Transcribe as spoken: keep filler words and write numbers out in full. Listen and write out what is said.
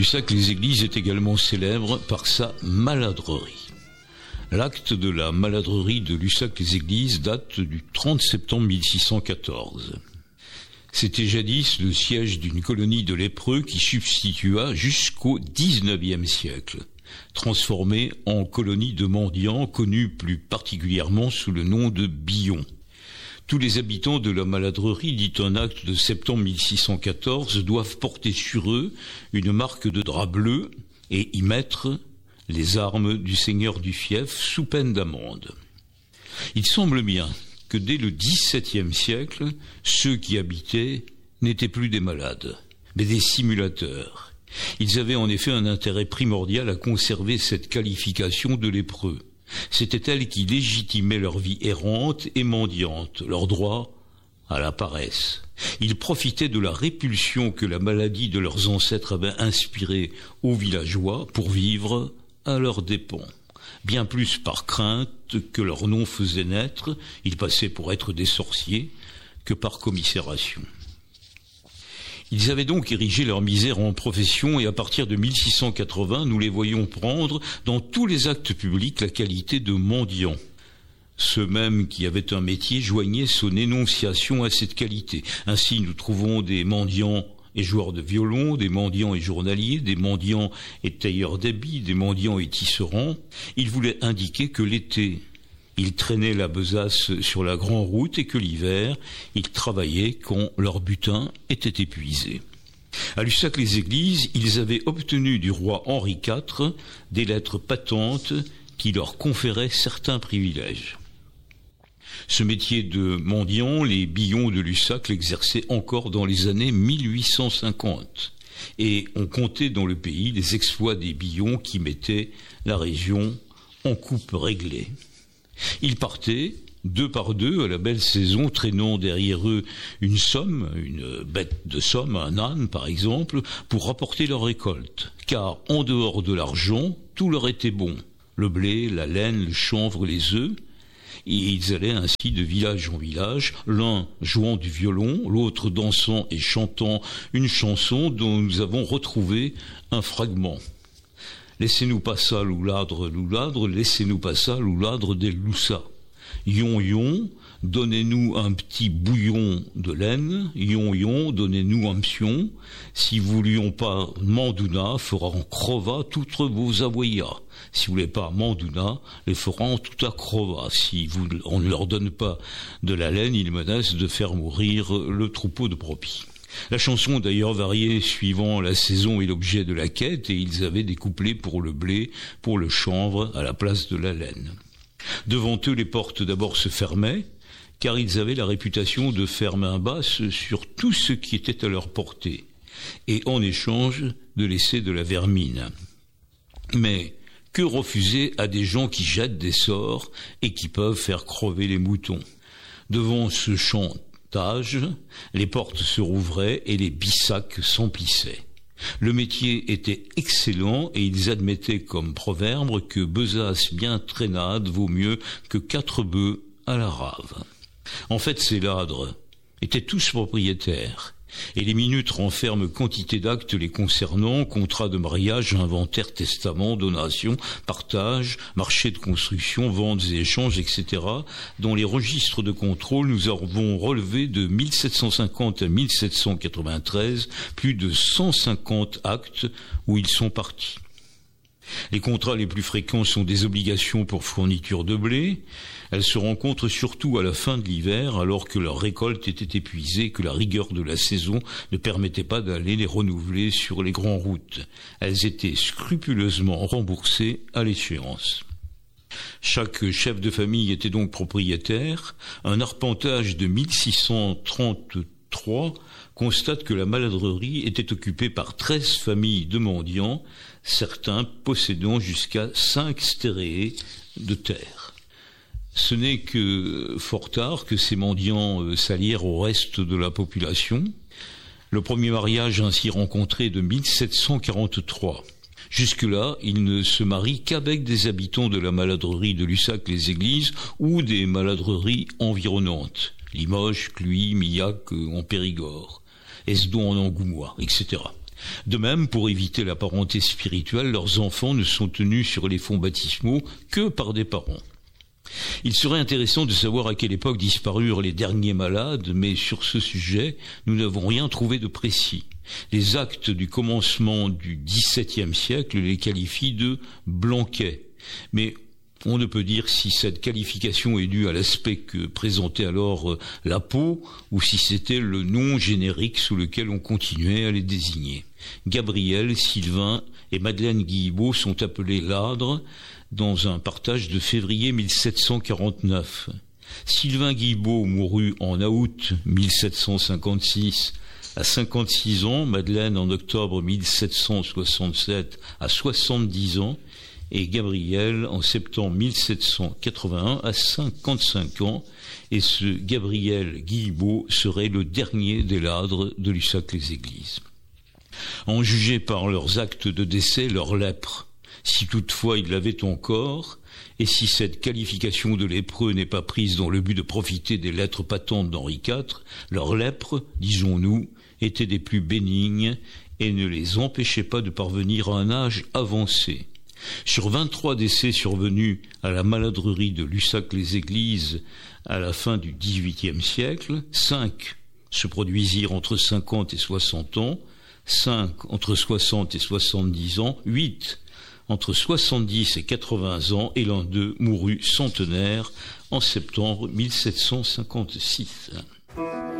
Lussac-les-Églises est également célèbre par sa maladrerie. L'acte de la maladrerie de Lussac-les-Églises date du trente septembre mille six cent quatorze. C'était jadis le siège d'une colonie de lépreux qui substitua jusqu'au dix-neuvième siècle, transformée en colonie de mendiants connue plus particulièrement sous le nom de Billons. Tous les habitants de la maladrerie, dit un acte de septembre mille six cent quatorze, doivent porter sur eux une marque de drap bleu et y mettre les armes du seigneur du fief sous peine d'amende. Il semble bien que dès le dix-septième siècle, ceux qui habitaient n'étaient plus des malades, mais des simulateurs. Ils avaient en effet un intérêt primordial à conserver cette qualification de lépreux. C'était elle qui légitimait leur vie errante et mendiante, leur droit à la paresse. Ils profitaient de la répulsion que la maladie de leurs ancêtres avait inspirée aux villageois pour vivre à leurs dépens. Bien plus par crainte que leur nom faisait naître, ils passaient pour être des sorciers, que par commisération. Ils avaient donc érigé leur misère en profession et à partir de mille six cent quatre-vingts, nous les voyons prendre dans tous les actes publics la qualité de mendiants. Ceux mêmes qui avaient un métier joignaient son énonciation à cette qualité. Ainsi, nous trouvons des mendiants et joueurs de violon, des mendiants et journaliers, des mendiants et tailleurs d'habits, des mendiants et tisserands. Ils voulaient indiquer que l'été, ils traînaient la besace sur la grande route et que l'hiver, ils travaillaient quand leur butin était épuisé. À Lussac-les-Églises, ils avaient obtenu du roi Henri quatre des lettres patentes qui leur conféraient certains privilèges. Ce métier de mendiant, les Billons de Lussac l'exerçaient encore dans les années mille huit cent cinquante. Et on comptait dans le pays les exploits des Billons qui mettaient la région en coupe réglée. Ils partaient, deux par deux, à la belle saison, traînant derrière eux une somme, une bête de somme, un âne par exemple, pour rapporter leur récolte. Car en dehors de l'argent, tout leur était bon. Le blé, la laine, le chanvre, les œufs. Et ils allaient ainsi de village en village, l'un jouant du violon, l'autre dansant et chantant une chanson dont nous avons retrouvé un fragment. Laissez-nous pas ça, louladre, louladre, laissez-nous pas ça, louladre des loussas. Yon, yon, donnez-nous un petit bouillon de laine, yon, yon, donnez-nous un psion. Si vous voulions pas mandouna, fera en crova toutes vos avoyas. Si vous voulez pas mandouna, les fera en tout à crova. Si vous, on ne leur donne pas de la laine, ils menacent de faire mourir le troupeau de brebis. La chanson d'ailleurs variait suivant la saison et l'objet de la quête, et ils avaient des couplets pour le blé, pour le chanvre, à la place de la laine. Devant eux, les portes d'abord se fermaient, car ils avaient la réputation de faire main basse sur tout ce qui était à leur portée, et en échange de laisser de la vermine. Mais que refuser à des gens qui jettent des sorts et qui peuvent faire crever les moutons? Devant ce chantage, les portes se rouvraient et les bissacs s'emplissaient. Le métier était excellent et ils admettaient comme proverbe que besace bien traînade vaut mieux que quatre bœufs à la rave. En fait, ces ladres étaient tous propriétaires, et les minutes renferment quantité d'actes les concernant, contrats de mariage, inventaire, testament, donation, partage, marché de construction, ventes et échanges, et cetera, dont les registres de contrôle nous avons relevé de mille sept cent cinquante à mille sept cent quatre-vingt-treize plus de cent cinquante actes où ils sont partis. Les contrats les plus fréquents sont des obligations pour fourniture de blé. Elles se rencontrent surtout à la fin de l'hiver, alors que leur récolte était épuisée et que la rigueur de la saison ne permettait pas d'aller les renouveler sur les grandes routes. Elles étaient scrupuleusement remboursées à l'échéance. Chaque chef de famille était donc propriétaire. Un arpentage de mille six cent trente-trois constate que la maladrerie était occupée par treize familles de mendiants, certains possédant jusqu'à cinq stéréés de terre. Ce n'est que fort tard que ces mendiants s'allièrent au reste de la population. Le premier mariage ainsi rencontré de mille sept cent quarante-trois. Jusque-là, ils ne se marient qu'avec des habitants de la maladrerie de Lussac-les-Églises ou des maladreries environnantes, Limoges, Cluis, Millac en Périgord, Esdon en Angoumois, et cetera. De même, pour éviter la parenté spirituelle, leurs enfants ne sont tenus sur les fonds baptismaux que par des parents. Il serait intéressant de savoir à quelle époque disparurent les derniers malades, mais sur ce sujet, nous n'avons rien trouvé de précis. Les actes du commencement du dix-septième siècle les qualifient de blanquets, mais on ne peut dire si cette qualification est due à l'aspect que présentait alors la peau ou si c'était le nom générique sous lequel on continuait à les désigner. Gabriel, Sylvain et Madeleine Guilbeault sont appelés ladres dans un partage de février mille sept cent quarante-neuf. Sylvain Guilbeault mourut en août mille sept cent cinquante-six à cinquante-six ans, Madeleine en octobre mille sept cent soixante-sept à soixante-dix ans, et Gabriel en septembre mille sept cent quatre-vingt-un à cinquante-cinq ans, et ce Gabriel Guilbeault serait le dernier des ladres de Lussac-les-Églises. En juger par leurs actes de décès, leur lèpre, si toutefois ils l'avaient encore, et si cette qualification de lépreux n'est pas prise dans le but de profiter des lettres patentes d'Henri quatre, leur lèpre, disons-nous, était des plus bénignes et ne les empêchait pas de parvenir à un âge avancé. Sur vingt-trois décès survenus à la maladrerie de Lussac-les-Églises à la fin du dix-huitième siècle, cinq se produisirent entre cinquante et soixante ans, cinq entre soixante et soixante-dix ans, huit entre soixante-dix et quatre-vingts ans, et l'un d'eux mourut centenaire en septembre mille sept cent cinquante-six.